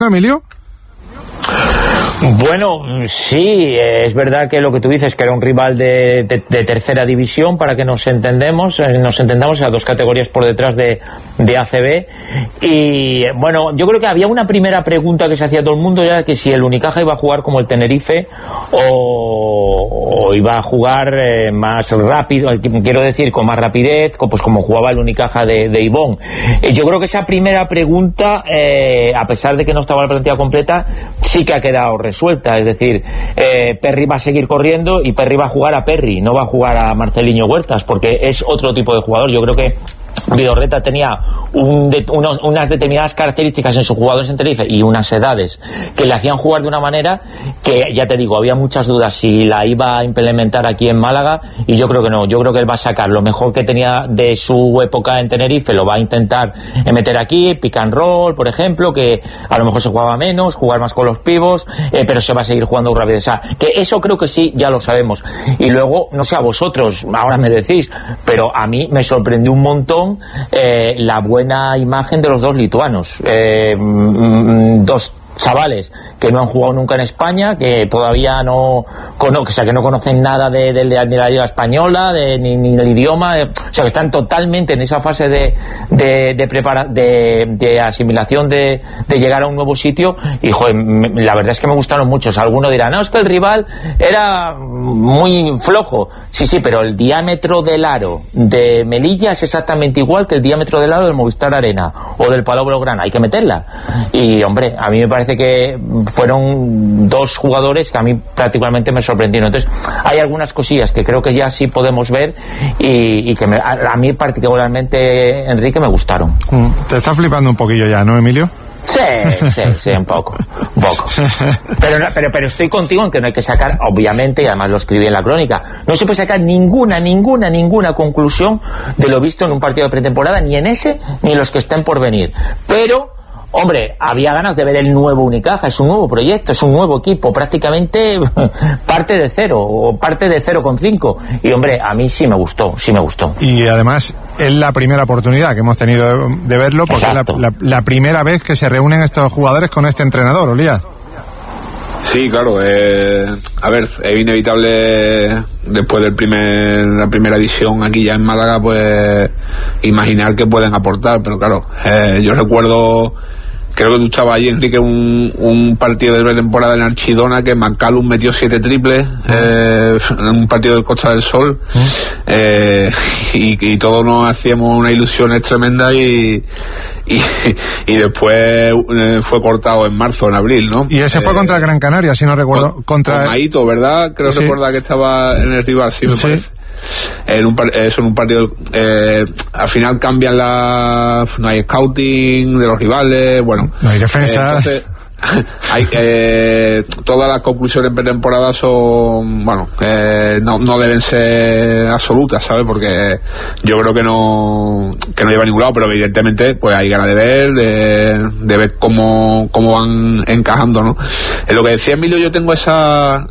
Emilio? Bueno, sí, es verdad que lo que tú dices, que era un rival de tercera división, para que nos entendamos, a 2 categorías por detrás de ACB. Y bueno, yo creo que había una primera pregunta que se hacía todo el mundo, ya que si el Unicaja iba a jugar como el Tenerife o iba a jugar más rápido, quiero decir, con más rapidez, pues como jugaba el Unicaja de Ibón. Yo creo que esa primera pregunta, a pesar de que no estaba la plantilla completa, sí que ha quedado resuelta. Es decir, Perry va a seguir corriendo y Perry va a jugar a Perry, no va a jugar a Marceliño Huertas, porque es otro tipo de jugador. Yo creo que Vidorreta tenía unas determinadas características en sus jugadores en Tenerife y unas edades que le hacían jugar de una manera que, ya te digo, había muchas dudas si la iba a implementar aquí en Málaga, y yo creo que no. Yo creo que él va a sacar lo mejor que tenía de su época en Tenerife, lo va a intentar meter aquí, pick and roll, por ejemplo, que a lo mejor se jugaba menos, jugar más con los pibos, pero se va a seguir jugando rápido. O sea, que eso creo que sí, ya lo sabemos. Y luego, no sé a vosotros, ahora me decís, pero a mí me sorprendió un montón la buena imagen de los 2 lituanos, 2 chavales que no han jugado nunca en España, que todavía no conocen nada de la liga española, ni del idioma, o sea, que están totalmente en esa fase de asimilación, de llegar a un nuevo sitio. Y joder, la verdad es que me gustaron muchos. Algunos dirán, no, es que el rival era muy flojo. Sí, pero el diámetro del aro de Melilla es exactamente igual que el diámetro del aro del Movistar Arena o del Palau Blaugrana. Hay que meterla. Y hombre, a mí me parece que fueron 2 jugadores que a mí prácticamente me sorprendieron. Entonces hay algunas cosillas que creo que ya sí podemos ver y que a mí particularmente, Enrique, me gustaron. Te está flipando un poquillo ya, ¿no, Emilio? Sí, un poco. Pero estoy contigo en que no hay que sacar, obviamente, y además lo escribí en la crónica, no se puede sacar ninguna conclusión de lo visto en un partido de pretemporada, ni en ese ni en los que estén por venir. Pero hombre, había ganas de ver el nuevo Unicaja. Es un nuevo proyecto, es un nuevo equipo, prácticamente parte de cero, o parte de 0,5. Y hombre, a mí sí me gustó. Y además es la primera oportunidad que hemos tenido de verlo, porque es la primera vez que se reúnen estos jugadores con este entrenador, Olía. Sí, claro, a ver, es inevitable después la primera edición aquí ya en Málaga, pues imaginar que pueden aportar, pero claro, yo recuerdo, creo que tú estabas allí, Enrique, un partido de pretemporada en Archidona que McCallum metió 7 triples en un partido del Costa del Sol, y todos nos hacíamos unas ilusiones tremendas y después fue cortado en marzo, en abril, ¿no? Y ese fue contra el Gran Canaria, si no recuerdo. Contra Maito, ¿verdad? Creo sí. Recordar que estaba en el rival, sí, me parece. En un partido, al final cambian no hay scouting de los rivales, bueno, no hay defensa, entonces hay todas las conclusiones pretemporada son, bueno, no deben ser absolutas, ¿sabes? Porque yo creo que no lleva a ningún lado, pero evidentemente pues hay ganas de ver cómo van encajando, ¿no? En lo que decía Emilio, yo tengo esa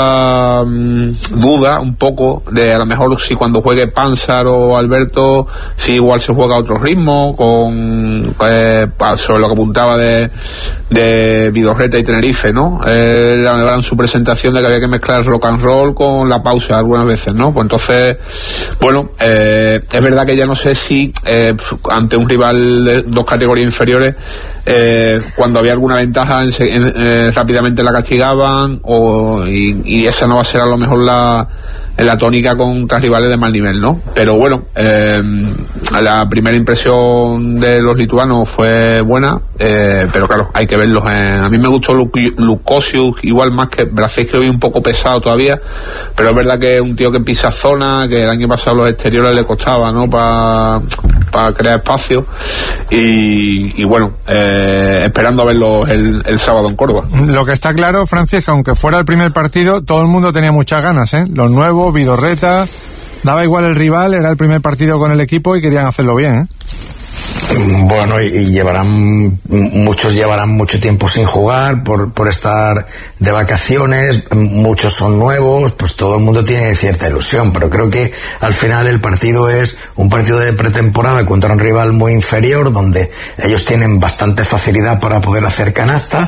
duda un poco de, a lo mejor, si cuando juegue Pansar o Alberto, si igual se juega a otro ritmo, sobre lo que apuntaba de Vidorreta y Tenerife, ¿no? En su presentación de que había que mezclar rock and roll con la pausa algunas veces, ¿no? Pues entonces, bueno, es verdad que ya no sé si ante un rival de 2 categorías inferiores, cuando había alguna ventaja rápidamente la castigaban, y esa no va a ser a lo mejor la tónica contra rivales de mal nivel, ¿no? Pero bueno, la primera impresión de los lituanos fue buena, pero claro, hay que verlos. A mí me gustó Lukosius, igual más que Bracés, que hoy un poco pesado todavía, pero es verdad que es un tío que pisa zona, que el año pasado los exteriores le costaba, ¿no? Para crear espacio, y bueno, esperando a verlo el sábado en Córdoba. Lo que está claro, Francis, que aunque fuera el primer partido, todo el mundo tenía muchas ganas, los nuevos, Vidorreta, daba igual el rival, era el primer partido con el equipo y querían hacerlo bien, Bueno, y muchos llevarán mucho tiempo sin jugar por estar de vacaciones, muchos son nuevos, pues todo el mundo tiene cierta ilusión, pero creo que al final el partido es un partido de pretemporada contra un rival muy inferior, donde ellos tienen bastante facilidad para poder hacer canasta,